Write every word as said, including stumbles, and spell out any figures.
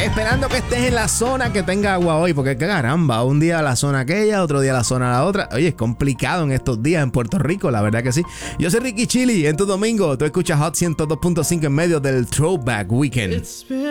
Esperando que estés en la zona que tenga agua hoy, porque caramba, un día la zona aquella, otro día la zona la otra. Oye, es complicado en estos días en Puerto Rico, la verdad que sí. Yo soy Ricky Chili, en tu domingo, tú escuchas Hot ciento dos punto cinco en medio del Throwback Weekend.